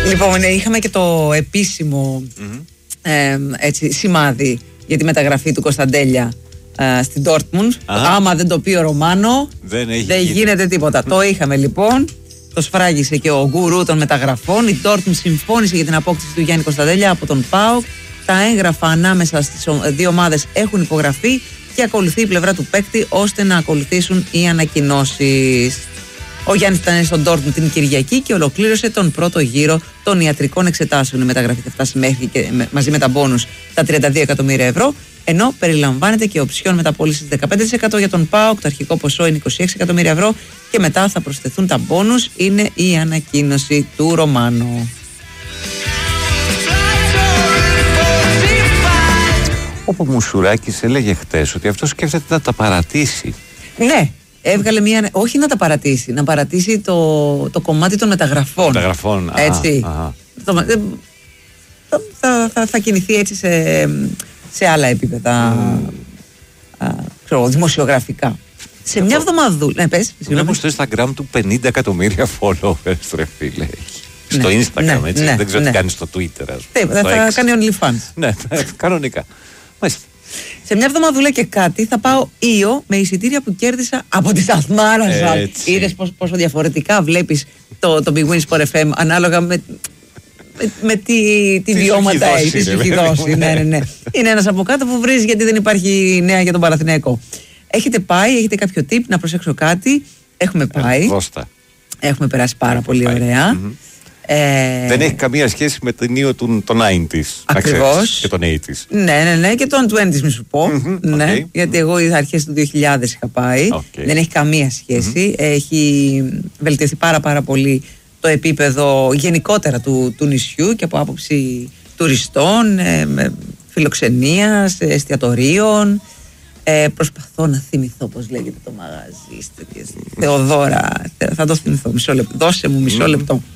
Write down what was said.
Λοιπόν, είχαμε και το επίσημο σημάδι για τη μεταγραφή του Κωνσταντέλια στην Dortmund. Άμα δεν το πει ο Ρωμάνο, δεν γίνεται τίποτα. Το είχαμε λοιπόν. Το σφράγισε και ο γκουρού των μεταγραφών. Η Dortmund συμφώνησε για την απόκτηση του Γιάννη Κωνσταντέλια από τον ΠΑΟΚ. Τα έγγραφα ανάμεσα στις δύο ομάδες έχουν υπογραφεί και ακολουθεί η πλευρά του παίκτη ώστε να ακολουθήσουν οι ανακοινώσεις. Ο Γιάννης ήταν στον Dortmund την Κυριακή και ολοκλήρωσε τον πρώτο γύρο των ιατρικών εξετάσεων. Η μεταγραφή θα φτάσει μέχρι και μαζί με τα μπόνους τα 32 εκατομμύρια ευρώ, ενώ περιλαμβάνεται και οψιόν μεταπώλησης 15% για τον ΠΑΟΚ. Το αρχικό ποσό είναι 26 εκατομμύρια ευρώ και μετά θα προσθεθούν τα μπόνους. Είναι η ανακοίνωση του Ρωμάνου. Ο Μουσουράκης έλεγε χτες ότι αυτό σκέφτεται να τα παρατήσει. Ναι. Έβγαλε μία. Όχι να τα παρατήσει, να παρατήσει το κομμάτι των μεταγραφών. Έτσι. Θα κινηθεί έτσι σε άλλα επίπεδα δημοσιογραφικά. Σε μια εβδομαδούλα. Ναι, πες. Βλέπω στο Instagram του 50 εκατομμύρια followers, ρε φίλε. Στο Instagram, έτσι. Δεν ξέρω τι κάνει στο Twitter. Θα κάνει OnlyFans. Ναι, κανονικά. Μάλιστα. Σε μια εβδομαδούλα και κάτι θα πάω Ήο με εισιτήρια που κέρδισα από τη Σταθμάρα. Είδες πόσο διαφορετικά βλέπεις το Big Win Sport FM ανάλογα με τι βιώματα έχει, τι σου έχει δώσει. Ναι. Είναι ένας από κάτω που βρίζει γιατί δεν υπάρχει νέα για τον Παναθηναϊκό. Έχετε πάει, έχετε κάποιο tip, να προσέξω κάτι? Έχουμε πάει. Έχουμε περάσει πάρα πολύ ωραία. Δεν έχει καμία σχέση με την Ήο των 90s. Ακριβώς. Και των 80s. Ναι, και των 20s μη σου πω. Ναι, γιατί εγώ αρχές του 2000 είχα πάει. Δεν έχει καμία σχέση. Έχει βελτιωθεί πάρα πολύ το επίπεδο γενικότερα του νησιού και από άποψη τουριστών, φιλοξενίας, εστιατορίων. Προσπαθώ να θυμηθώ πώς λέγεται το μαγαζί. Θεοδώρα, θα το θυμηθώ. Μισό λεπτό. Δώσε μου μισό λεπτό.